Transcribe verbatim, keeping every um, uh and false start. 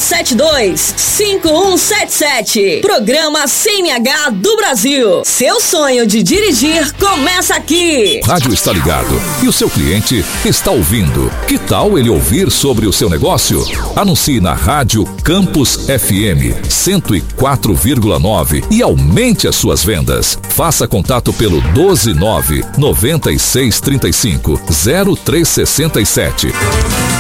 sete dois, cinco um sete sete. Programa C N H do Brasil. Seu sonho de dirigir começa aqui. Rádio está ligado e o seu cliente está ouvindo. Que tal ele ouvir sobre o seu negócio? Anuncie na Rádio Campus F M cento e quatro vírgula nove e aumente as suas vendas. Faça contato pelo doze nove, noventa e seis, trinta e cinco, zero três sessenta e sete.